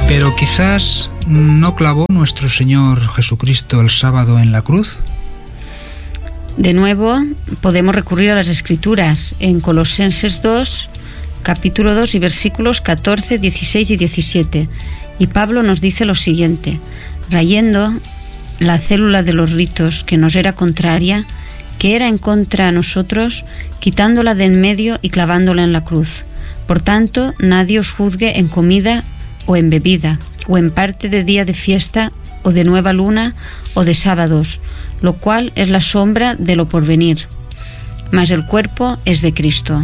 Pero quizás no clavó nuestro Señor Jesucristo el sábado en la cruz. De nuevo, podemos recurrir a las Escrituras en Colosenses 2, capítulo 2 y versículos 14, 16 y 17. Y Pablo nos dice lo siguiente: rayendo la célula de los ritos que nos era contraria, que era en contra a nosotros, quitándola de en medio y clavándola en la cruz. Por tanto, nadie os juzgue en comida o en bebida, o en parte de día de fiesta, o de nueva luna, o de sábados, lo cual es la sombra de lo porvenir. Mas el cuerpo es de Cristo.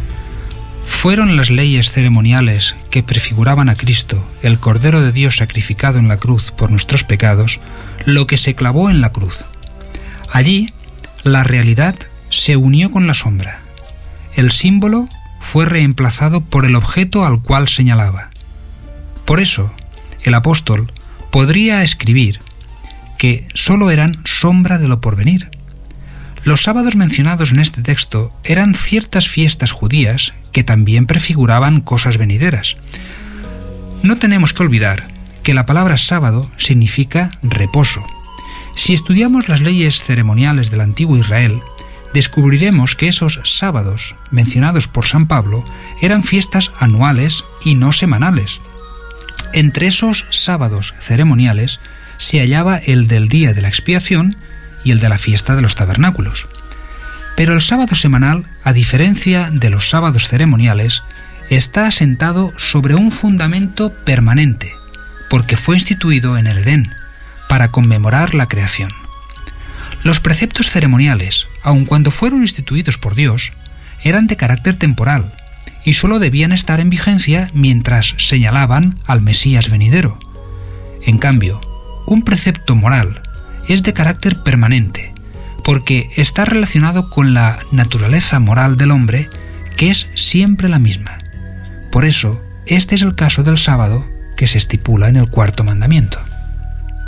Fueron las leyes ceremoniales que prefiguraban a Cristo, el Cordero de Dios sacrificado en la cruz por nuestros pecados, lo que se clavó en la cruz. Allí, la realidad se unió con la sombra. El símbolo fue reemplazado por el objeto al cual señalaba. Por eso, el apóstol podría escribir que sólo eran sombra de lo porvenir. Los sábados mencionados en este texto eran ciertas fiestas judías que también prefiguraban cosas venideras. No tenemos que olvidar que la palabra sábado significa reposo. Si estudiamos las leyes ceremoniales del antiguo Israel, descubriremos que esos sábados mencionados por San Pablo eran fiestas anuales y no semanales. Entre esos sábados ceremoniales se hallaba el del día de la expiación y el de la fiesta de los tabernáculos. Pero el sábado semanal, a diferencia de los sábados ceremoniales, está asentado sobre un fundamento permanente, porque fue instituido en el Edén, para conmemorar la creación. Los preceptos ceremoniales, aun cuando fueron instituidos por Dios, eran de carácter temporal y solo debían estar en vigencia mientras señalaban al Mesías venidero. En cambio, un precepto moral es de carácter permanente, porque está relacionado con la naturaleza moral del hombre, que es siempre la misma. Por eso, este es el caso del sábado que se estipula en el cuarto mandamiento.